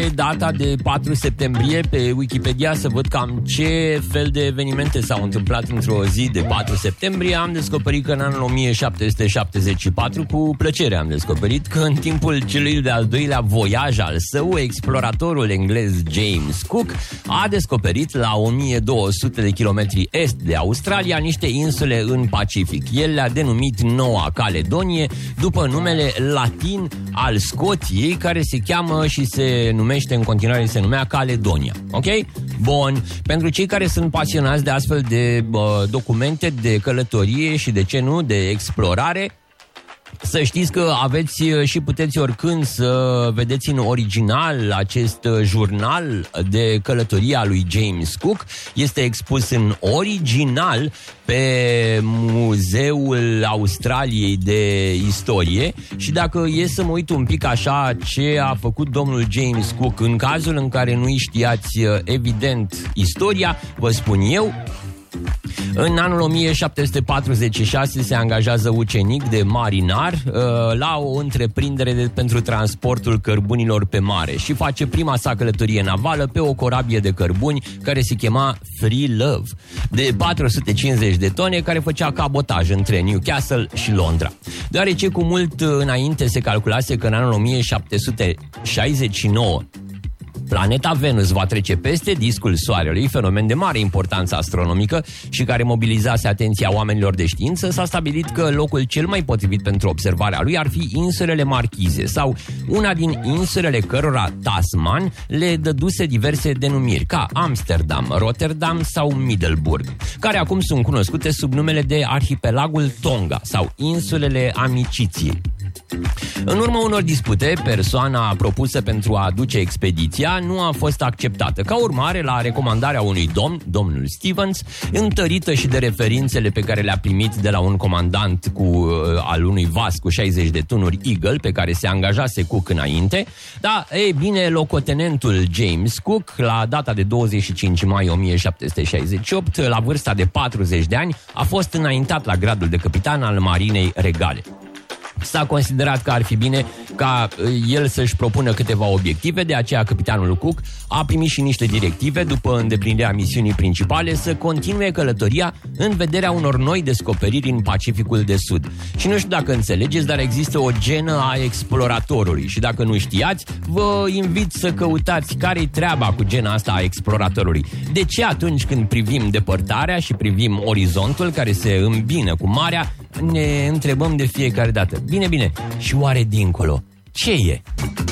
data de 4 septembrie pe Wikipedia să văd cam ce fel de evenimente s-au întâmplat într-o zi de 4 septembrie. Am descoperit că în anul 1774, cu plăcere am descoperit că în timpul celui de-al doilea voiaj al său, exploratorul englez James Cook a descoperit la 1200 de kilometri est de Australia niște insule în Pacific. El le-a denumit Noua Caledonie după numele latin al Scoției, care se cheamă și se numește în continuare, se numea Caledonia. Ok? Bun. Pentru cei care sunt pasionați de astfel de documente de călătorie și, de ce nu, de explorare, să știți că aveți și puteți oricând să vedeți în original acest jurnal de călătorie a lui James Cook. Este expus în original pe Muzeul Australiei de Istorie și dacă e să mă uit un pic așa ce a făcut domnul James Cook în cazul în care nu știați evident istoria, vă spun eu. În anul 1746 se angajează ucenic de marinar la o întreprindere pentru transportul cărbunilor pe mare și face prima sa călătorie navală pe o corabie de cărbuni care se chema Free Love, de 450 de tone, care făcea cabotaj între Newcastle și Londra. Deoarece cu mult înainte se calculase că în anul 1769 planeta Venus va trece peste discul Soarelui, fenomen de mare importanță astronomică și care mobilizase atenția oamenilor de știință, s-a stabilit că locul cel mai potrivit pentru observarea lui ar fi insulele Marchize sau una din insulele cărora Tasman le dăduse diverse denumiri, ca Amsterdam, Rotterdam sau Middelburg, care acum sunt cunoscute sub numele de arhipelagul Tonga sau insulele Amiciției. În urma unor dispute, persoana propusă pentru a duce expediția nu a fost acceptată. Ca urmare, la recomandarea unui domnul Stevens, întărită și de referințele pe care le-a primit de la un comandant al unui vas cu 60 de tunuri Eagle, pe care se angajase Cook înainte, da, ei bine, locotenentul James Cook, la data de 25 mai 1768, la vârsta de 40 de ani, a fost înaintat la gradul de capitan al Marinei Regale. S-a considerat că ar fi bine ca el să-și propună câteva obiective, de aceea capitanul Cook a primit și niște directive după îndeplinirea misiunii principale să continue călătoria în vederea unor noi descoperiri în Pacificul de Sud. Și nu știu dacă înțelegeți, dar există o genă a exploratorului și dacă nu știați, vă invit să căutați care-i treaba cu gena asta a exploratorului. De ce atunci când privim depărtarea și privim orizontul care se îmbină cu marea, ne întrebăm de fiecare dată: bine, și oare dincolo ce e?